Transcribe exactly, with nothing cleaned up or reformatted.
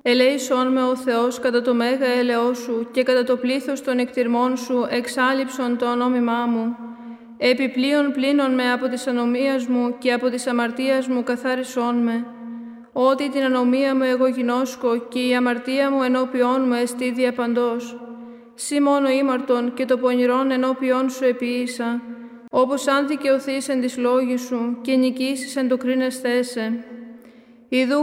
Ελέησόν με ο Θεός κατά το μέγα έλεος σου και κατά το πλήθος των εκτιρμών σου εξάλειψον το ονόμημά μου. Επιπλέον πλύνον με από της ανομίας μου και από της αμαρτίας μου καθάρισόν με. Ότι την ανομία μου εγώ γινώσκω και η αμαρτία μου ενώπιόν μου εστί διαπαντός. Σύ μόνο ήμαρτον και το πονηρόν ενώπιόν σου επίησα, όπως αν δικαιωθείς εν της λόγης σου και νικήσεις εν το κρίνεσθέσαι. Ιδού